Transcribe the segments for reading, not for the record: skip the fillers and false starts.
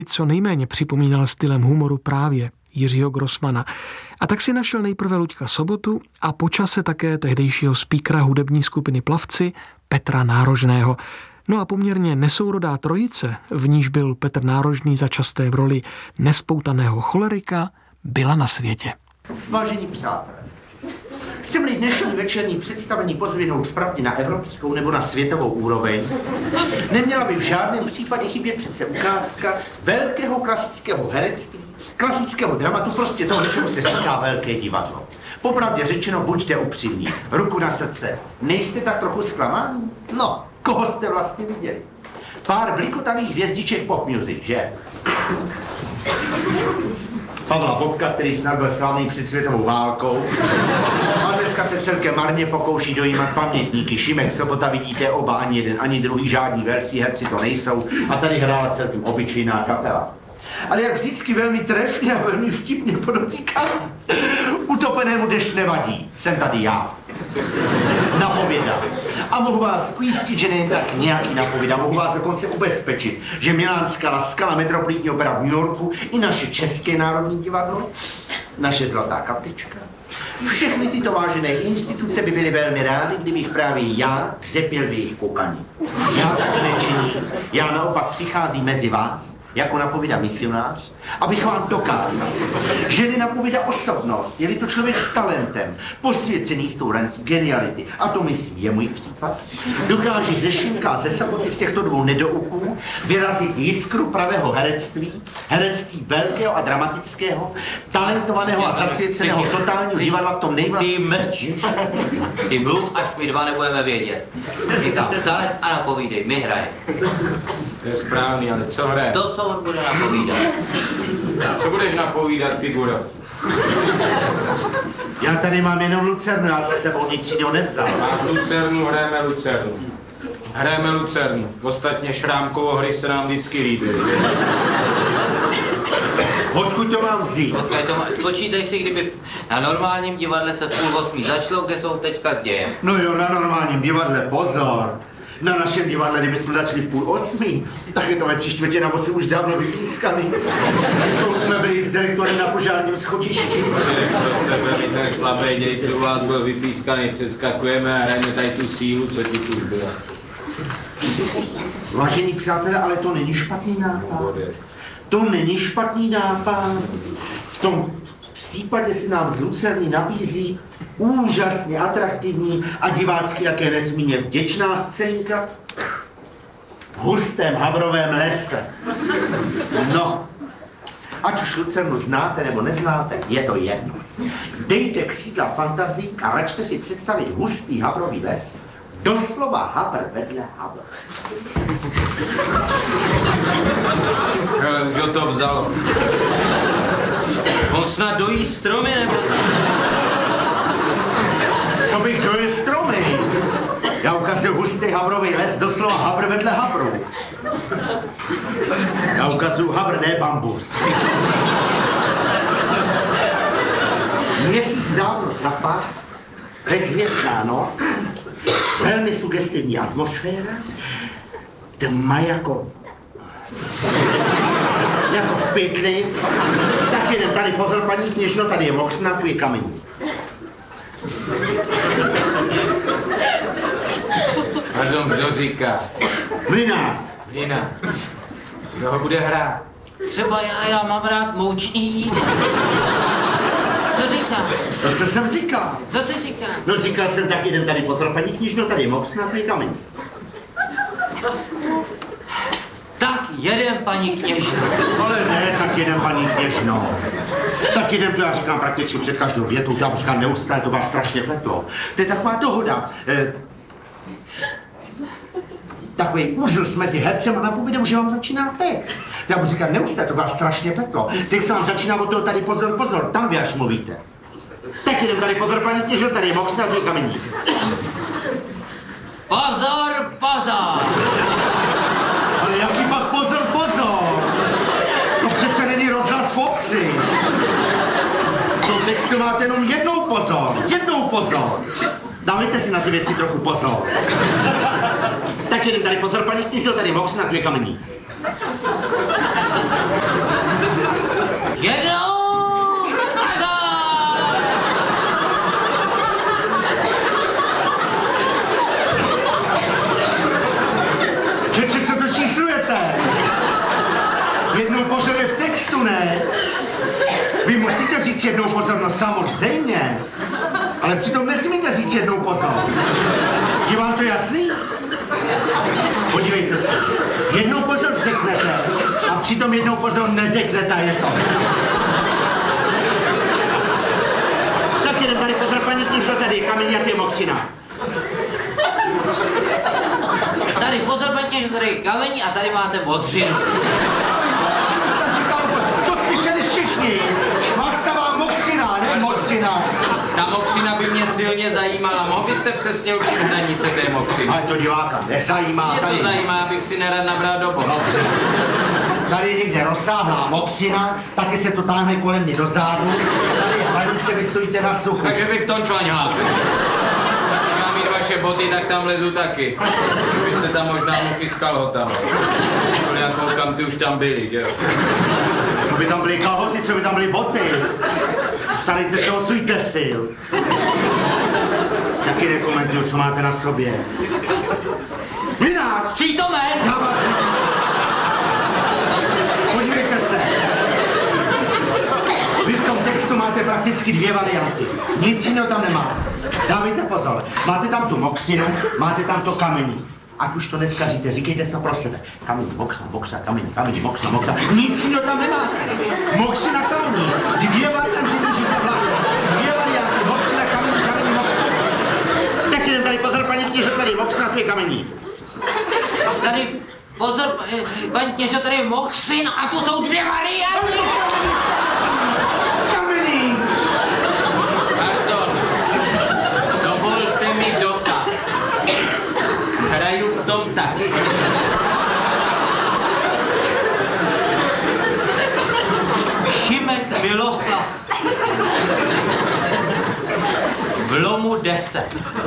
co nejméně připomínal stylem humoru právě Jiřího Grossmana. A tak si našel nejprve Luďka Sobotu a po čase také tehdejšího speakera hudební skupiny Plavci Petra Nárožného. No a poměrně nesourodá trojice, v níž byl Petr Nárožný začasté v roli nespoutaného cholerika, byla na světě. Vážení přátelé, chceme-li dnešní večerní představení pozvinout vpravdě na evropskou nebo na světovou úroveň, neměla by v žádném případě chybět přece ukázka velkého klasického herectví, klasického dramatu, prostě toho, čemu se říká velké divadlo. Popravdě řečeno, buďte upřímní, ruku na srdce, nejste tak trochu zklamáni? No, koho jste vlastně viděli? Pár blikotavých hvězdiček pop music, že? Pavla Bobka, který snad byl slavný před světovou válkou. A dneska se celkem marně pokouší dojímat pamětníky. Šimek, Sobota, vidíte, oba, ani jeden, ani druhý, žádní velcí herci to nejsou. A tady hrála celkem obyčejná kapela. Ale jak vždycky velmi trefně a velmi vtipně podotýkám, utopenému dešť nevadí. Jsem tady já. Napověda. A mohu vás ujistit, že nejen tak nějaký napověda, mohu vás dokonce ubezpečit, že Milánská La Scala, Metropolitní opera v New Yorku i naše České národní divadlo, naše Zlatá kaplička, všechny tyto vážené instituce by byly velmi rády, kdybych právě já třepěl v jejich koukaní. Já tak nečiním, já naopak přicházím mezi vás, jako napovídá misionář, abych vám dokázal, že nenapovídá osobnost, je-li to člověk s talentem, posvěcený s tou rancí geniality, a to myslím je můj případ, dokáže ze Šimka a ze Saboty z těchto dvou nedouků vyrazit jiskru pravého herectví, herectví velkého a dramatického, talentovaného a zasvěceného totálního divadla v tom nejvlastnějším. Ty mlč. Ty mluv, až my dva nebudeme vědět. Někam zalez a napovídej, my hrajeme. To je správný, ale co hraje? To, co on bude napovídat. Co budeš napovídat, figuro? Já tady mám jenom lucernu, já se sebou nic jiného nevzal. Mám lucernu, hrajeme lucernu. Hrajeme lucernu. Ostatně Šrámkovo hry se nám vždycky líbí. Odkud to mám vzít? Spočítej si, kdyby na normálním divadle se v 7:30 začalo, kde jsou teďka s dějem. No jo, na normálním divadle, pozor. Na našem divadle, kdybychom začali v 7:30, tak je to ve 7:45 už dávno vypískaný. To už jsme byli s direktorem na požárním schodišti. Pro sebe, my ten slabý děj, co u vás byl vypískaný, přeskakujeme a hrajeme tady tu sílu, co ti tu bylo. Vážení přátelé, ale to není špatný nápad. To není špatný nápad. V tom případě si nám z Lucerny nabízí úžasně atraktivní a divácky také nesmírně vděčná scénka v hustém havrovém lese. No, ať už Lucernu znáte nebo neznáte, je to jedno. Dejte křídla fantazii a račte si představit hustý havrový les, doslova havr vedle havr. Hele, už ho to vzalo. On snad dojí stromy, nebo? Co bych dojel stromy? Já ukazuju hustý havrový les, doslova havr vedle havru. Já ukazuju havr, ne bambus. Měsíc dávno zapach, bezhvězdná noc, velmi sugestivní atmosféra, tma jako v pytli. Tak jdem tady, pozor, paní kněžno, tady je moksna, tu je kamení. Pardon, kdo říká? Mlynář. Nina. Kdo ho bude hrát? Třeba já mám rád moučný jídlo. Co říká? No, co jsem říkal? Co jsi říká? No, říkal jsem, tak jdem tady, pozor, paní kněžno, tady je moksna, tu je kamení. Tak jedem, paní kněžno. Ale ne, tak jedem, paní kněžno. Tak jedem, to já říkám prakticky před každou větou, to já říkám neustále, to vás strašně pletlo. To je taková dohoda. Takový úzl mezi hercem a napovídám, že vám začíná text. Já budu říkat neustále, to vás strašně pletlo. Text vám začíná od toho tady pozor, pozor, tam vy až mluvíte. Tak jedem tady, pozor, paní kněžno, tady je moksna, tu je kamení. Pozor, pozor! Ale jaký pak pozor, pozor? No přece není rozhlas v obci. Do textu máte jenom jednou pozor. Dávejte si na ty věci trochu pozor. Tak jedem tady, pozor, paní kněžno, tady moksna, tu je kamení. Jednou pozor je v textu, ne? Vy musíte říct jednou pozornost, samozřejmě. Ale přitom nesmíte říct jednou pozor. Je vám to jasný? Podívejte se. Jednou pozor řeknete a přitom jednou pozor neřeknete, je to. Tak jeden tady pozor, paní kněžo, tady Kamení a ty Mokřina. Tady pozor, paní kněžo, tady Kamení a tady máte Modřinu. To slyšeli všichni. Šmachtavá Mokřina, ne Modřina. Ta Mokřina by mě silně zajímala. Mohl byste přesně určit hranice té Mokřiny? Ale to diváka nezajímá. Mě to zajímá, abych si nerad nabral do boha. Dobře. Tady je někde rozsáhlá Mokřina, taky se to táhne kolem mě do zádu. Tady je hranice, vy stojíte na suchu. Takže vy v tom člaňháte. Když mám mít vaše boty, tak tam lezu taky. Byste tam možná mohl s kalhotama. Já koukám, ty už tam byli, jo. Co by tam byly kalhoty, co by tam byly boty? Starejte se o svůj tesil. Taky nekomentuju, co máte na sobě. Vy nás! Přítomen! Podívejte se. Vy v tom textu máte prakticky dvě varianty. Nic jiného tam nemáte. Dávejte pozor. Máte tam tu Mokřinu, máte tam to Kamení. Ať už to neskažíte, říkejte se pro sebe. Kamení, Mokřina, Kamení, Mokřina. Nic jiného tam nemáte. Mokřina, Kamení. Dvě varianty držíte v hlavě. Dvě varianty. Mokřina, Kamení, Mokřina. Tak jen tady pozor, paní kněžo, tady Mokřina, tu je Kamení. Tady pozor, paní kněžo, tady je Mokřin a tu jsou dvě varianty. Kamení. Pardon. Dovolte mi dotaz. Hraju v tom taky. Šimek Miloslav. V lomu 10.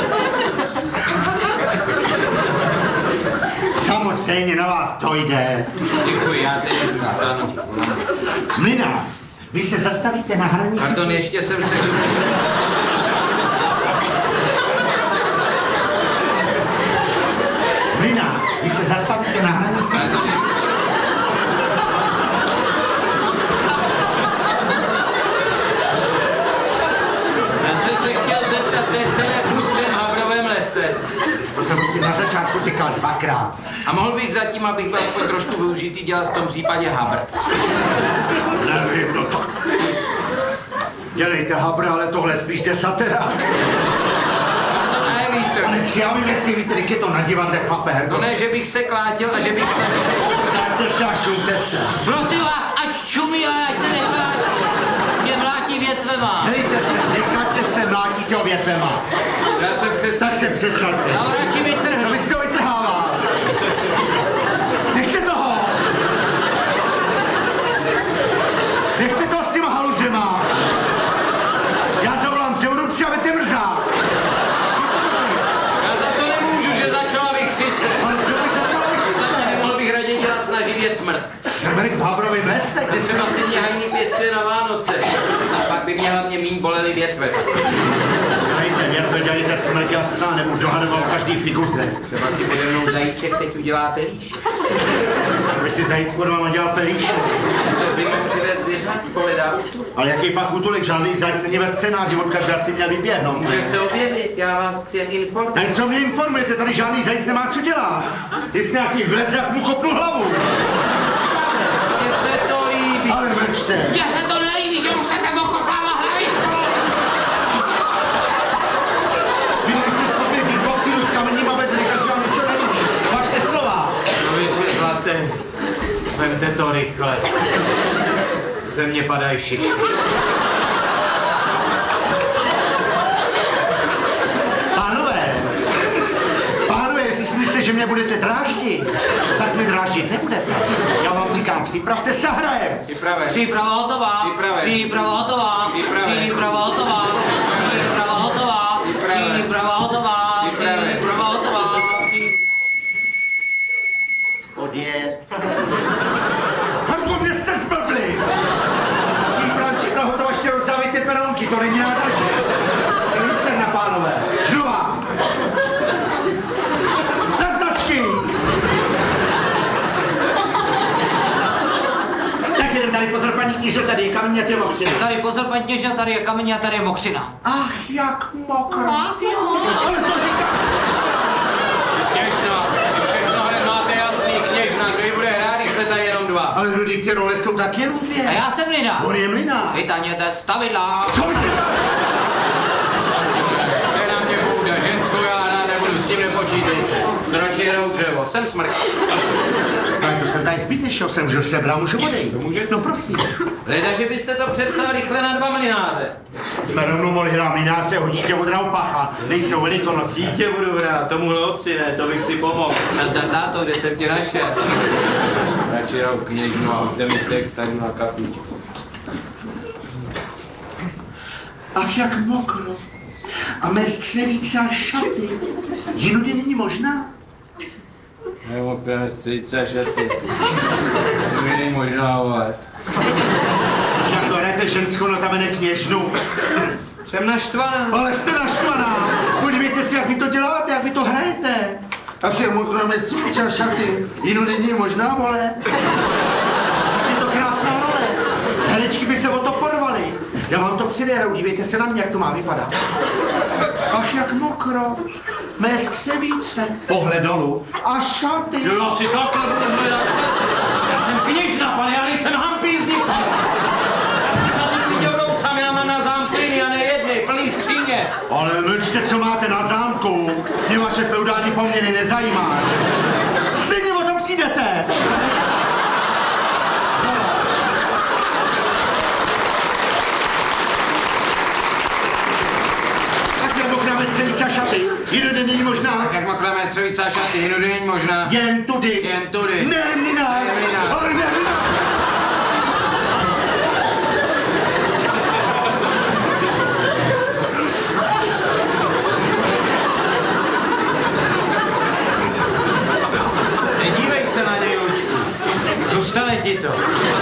Samozřejmě na vás to jde. Děkuji, já teď zůstanu. Mlynář, vy se zastavíte na hranici. Pardon, ještě jsem se... Mlynář, vy se zastavíte na hranici. Pardon, ještě... Já jsem se chtěl zeptat, to je celé v svém Habrovém lese. To jsem si na začátku říkal dvakrát. A mohl bych zatím, abych byl aspoň trošku využitý, dělat v tom případě Habr. Nevím, no tak. Dělejte Habra, ale tohle spíš desatera. To ne, Vítr. Ale já vím, jestli víte, jak je to na divadle, chlape, Herko. No ne, že bych se klátil a že bych snažil Dajte se a šumte se. Prosím vás, ať čumí, ale ať se neklátí. Mě mlátí větvema. Dejte se, nekraťte se, mlátíte o větvema. Já jsem přesně... Tak se přesaďte. Já ho radši vytrhnu. No vy jste ho vytrhával. Nechte toho. Nechte toho s těma haluřema. Já zavolám převodupci a vete mrzák. Já za to nemůžu, že začala vychřice. Ale co by začala vychřice? Mohl bych raději dělat snaživě smrt. Smrk v Habrovém lese, kde Třeba si mě hajný pěstuje na Vánoce. A pak by mě hlavně míň bolely větve. Dejte větve, dělejte smrk, já se sám nebudu dohadovat o každý figuře. Třeba si pode mnou zajíček teď udělá pelíšek. Aby si zajít pod váma dělal pelíšek. To zimou přivez zvěřátko, nedá už tu. Ale jaký pak útulek, žádný zajít není ve scénáři, od každého si měl vyběhnout. Může se objevit, já vás chci jen informovat. A co mě informujete, tady žádný zajíc nemá co dělat. Jestli nějaký vlez, jak mu kopnu hlavu. Mně se to líbí. Ale mlčte. Mně se to nelíbí, že mu chcete okopávat hlavičku. Vy nejste schopni říct Mokřinu s Kamením a Bedrika, si vám něco nelíbí. Vašte slova. Člověče zlaté, vemte to rychle. Ze mě padají šišky. Pánové, jestli si myslíte, že mě budete dráždit, tak mě dráždit nebudete. Já vám říkám, připravte se, hrajem. Připraven. Příprava hotová. Připraven. Příprava hotová. Připraven. Příprava hotová. Příprava hotová. Připraven. Příprava hotová. Připraven. Příprava hotová. Odjet. Harko, mě jste zblbli! Příprava hotová, ještě rozdávejte peronky, to není nádraží. Lucerna, pánové. Znova. Na značky! tady pozor, paní knížo, tady je kamení a ty mokřiny. Tady pozor, paní kněžna, tady je kamení a tady je mokřina. Ach, jak mokro. Ale to říká. Kněžna, vy všechno hned máte jasný, kněžna, kdo ji bude hrát, když jsme tady jenom dva. Ale lidi, ty role jsou tak jenom A dvě. já jsem mlynář. On je mlynář. Vytaněte stavidla. Co vy si vás? To je na mě bouda, ženskou já hrát nebudu, s tím nepočítejte. Radši hrou dřevo, jsem smrk. Ale to jsem tady zbytečně, jsem už sebral, můžu odejít. může? No prosím. Leda, že byste to přepsal rychle na 2 mlynáře. Jsme rovnou mohli hrát mlynáře, hodíte od Raupacha. Nejsou velikonocí. Dítě budu hrát, tomuhle otci ne, to bych si pomohl. Nazdar táto, kde jsem tě našel? Radši hrou kněžnu a hoďte mi text tady na kafíčku. Ach, jak mokro. A mé střevíce a šaty. Jinudy není možná? Nebo sice šaty. To není možná, ale. Však to hrajete ženskou, no tam kněžnu. Jsem naštvaná. Ale jste naštvaná. Podívejte si, jak vy to děláte, jak vy to hrajete. Ach, jak mokro, mé střevíce a šaty. Jinudy není možná, vole. Je to krásná role. Herečky by se o to porvaly. Já vám to přiderou, dívejte se na mě, jak to má vypadat. Ach, jak mokro. Mé skřevíce. Pohled dolů. A šaty. Jo, si takhle budu zvedat šaty. Já jsem kněžna, pane, já nejsem hampíznice. Já jsem šaty klidňou sami, já mám na zámku jiný a ne jedny, plný skříně. Ale mlčte, co máte na zámku. Mě vaše feudální poměry nezajímá. Stejně o tom přijdete. Tak jak mokráme střevíce a šaty. Jinudy není možná. Jak makláme střevíce a šaty, jinudy není možná. Jen tudy. Jen tudy. Ne, mlynář. Ne, mlynář. Ale ne, mlynář. Nedívej se na něj, Luďku. Zůstane ti to.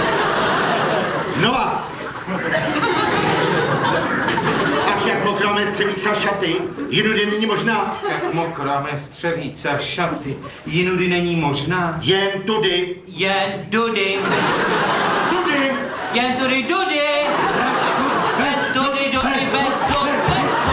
Znova. Ach, jak mokráme střevíce a šaty. Jinudy není možná. Jak mokráme střevíce a šaty, jinudy není možná. Jen tudy. Jen dudy. Tudy. Jen tudy dudy. Bez tudy dudy, bez